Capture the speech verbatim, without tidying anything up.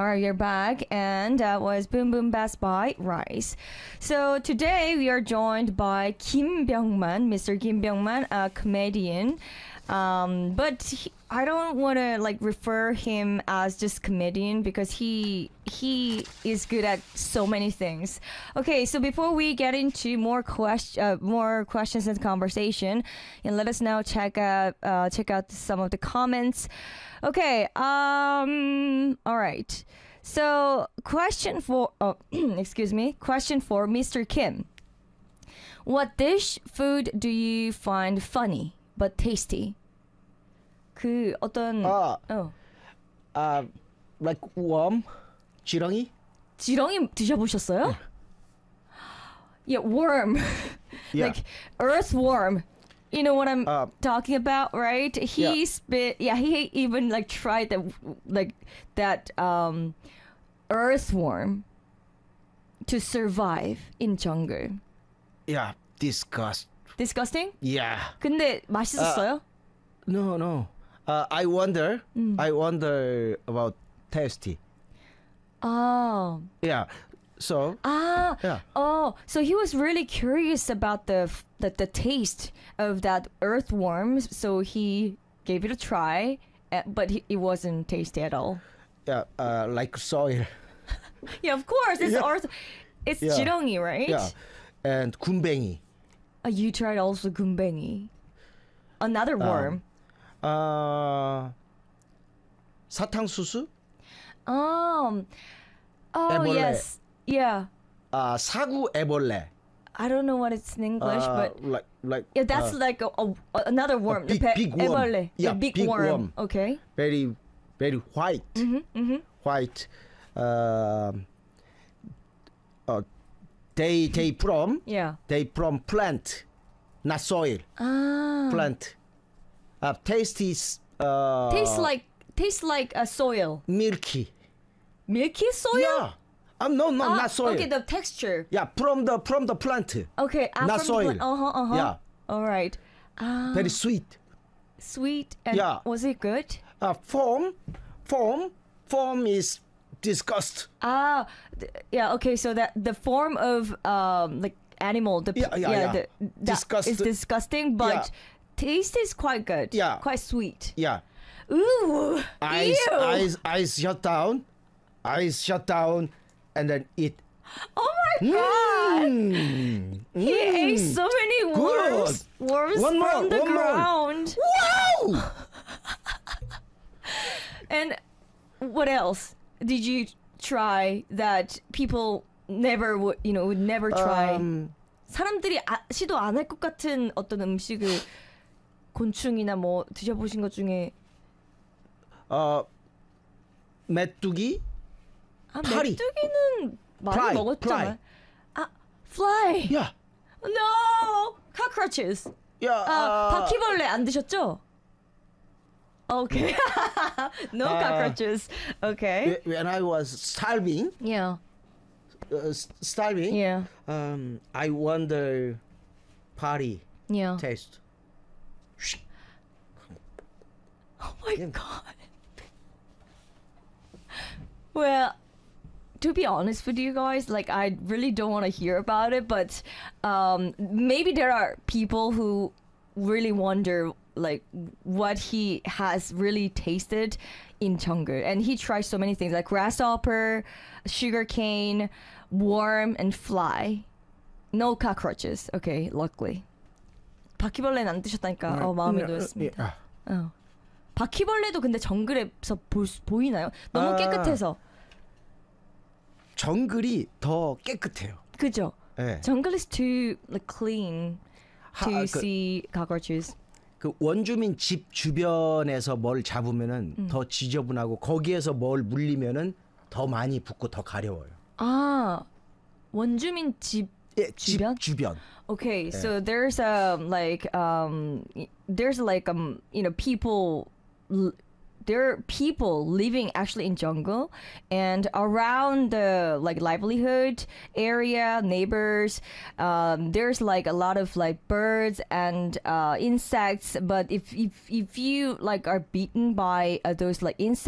All right, you're back, and that was Boom Boom Bass by Rice. So today we are joined by Kim Byung-man, Mister Kim Byung-man, a comedian. Um, but he, I don't want to like refer him as just comedian because he he is good at so many things. Okay, so before we get into more question, uh, more questions and conversation, and let us now check out uh, check out some of the comments. Okay, um, all right. So question for oh, excuse me, question for Mister Kim. What dish food do you find funny but tasty? 그 어떤 아, 어 아, like worm, 지렁이? 지렁이 드셔보셨어요? Yeah, worm. Yeah. Like earthworm. You know what I'm Uh, talking about, right? He yeah. spit. Yeah, he even like tried the like that um earthworm to survive in jungle. Yeah, disgust. Disgusting? Yeah. 근데 맛있었어요? No, no. Uh, I wonder. I wonder about tasty. Oh. Yeah. So. Ah. Yeah. Oh, so he was really curious about the f- the, the taste of that earthworm, so he gave it a try, uh, but he, it wasn't tasty at all. Yeah. Uh, like soil. Yeah, of course. It's Yeah. earth. It's Yeah. 지렁이, right? Yeah. And 군뱅이. Uh, you tried also 굼벵이. Another worm. Uh, 사탕수수. um. Oh 애벌레. yes. Yeah. Uh, 사구 애벌레. I don't know what it's in English, Uh, but like like. yeah, that's uh, like a, a, another worm. big- The big worm. 애벌레. Yeah, the big, big worm. worm. Okay. very very white. White. Um, uh, they they from Yeah. they from plant, not soil. Ah. Plant. Uh, taste is uh, Tastes like tastes like a soil. milky. Milky soil? Yeah. Um, no, no, Ah, not soil. Okay, the texture. Yeah, from the from the plant. Okay, ah, Not from soil. The, uh huh. Uh huh. Yeah. All right. Ah. Very sweet. Sweet and Yeah. was it good? Uh, form, form, form is disgust. Ah, th- yeah. Okay, so that the form of um like animal, the Yeah, yeah, yeah. the, that Disgust- is disgusting, but Yeah. taste is quite good. Yeah. quite sweet. Yeah. Ooh, Eyes, ew. eyes, eyes shut down. Eyes shut down, and then eat. Oh my god! Mm. He ate so many worms, worms One more, from the one more. ground. Wow! And what else did you try that people never would, you know, would never try? Um, 사람들이 아, 시도 안 할 것 같은 어떤 음식을 곤충이나 뭐 드셔보신 것 중에 어, 메뚜기. 아, 파리. 메뚜기는 많이 Fly, 먹었잖아요. fly. 아, fly. Yeah. No, cockroaches. Yeah. 아, uh, 바퀴벌레 안 드셨죠? Okay. No 아. cockroaches. Okay. wh- when I was starving, Yeah. uh, s- starving. Yeah. Um, I wonder, party Yeah. taste. Oh my god. Well, to be honest with you guys, like I really don't want to hear about it, but um, maybe there are people who really wonder like what he has really tasted in jungle, and he tries so many things like grasshopper, sugarcane, worm, and fly. No cockroaches. Okay, luckily. 바퀴벌레는 안 드셨다니까. 어, 마음이 놓였습니다. Yeah. 어. 바퀴벌레도 근데 정글에서 볼 수- 보이나요? 너무 아. 깨끗해서. 정글이 더 깨끗해요. 그죠? 예. Jungle is too like clean to 하- 그- see cockroaches. 그 원주민 집 주변에서 뭘 잡으면은 음. 더 지저분하고 거기에서 뭘 물리면은 더 많이 붙고 더 가려워요. 아, 원주민 집. 예, 집 주변? 주변. Okay, so there's um like um y- there's like um you know people l- there are people living actually in jungle and around the like livelihood area neighbors um there's like a lot of like birds and uh insects, but if if if you like are beaten by uh, those like insects